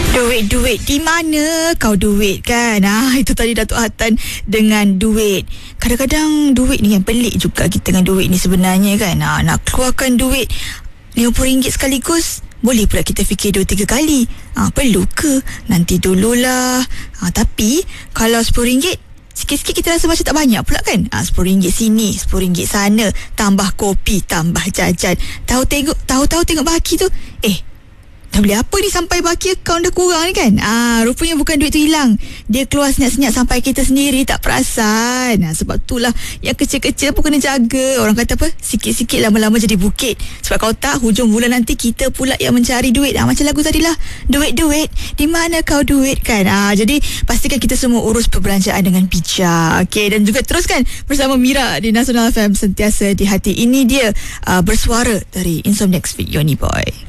Duit, di mana kau duit kan? Itu tadi Datuk Hatan dengan duit. Kadang-kadang duit ni yang pelik juga kita dengan duit ni sebenarnya kan. Nak keluarkan duit RM50 sekaligus, boleh pula kita fikir 2-3 kali. Perlu ke? Nanti dululah. Tapi kalau RM10, sikit-sikit kita rasa macam tak banyak pula kan. RM10 sini, RM10 sana, tambah kopi, tambah jajan. Tahu-tahu tengok baki tu, dah beli apa ni sampai baki akaun dah kurang ni kan. Rupanya bukan duit tu hilang, dia keluar senyap-senyap sampai kita sendiri tak perasan. Sebab itulah yang kecil-kecil pun kena jaga. Orang kata apa, sikit-sikit lama-lama jadi bukit. Sebab kalau tak, hujung bulan nanti kita pula yang mencari duit. Macam lagu tadilah, duit, di mana kau duit kan. Jadi pastikan kita semua urus perbelanjaan dengan bijak. Okey, dan juga teruskan bersama Mira di Nasional FM, sentiasa di hati. Ini dia bersuara dari Insomniac Fit Yoni Boy.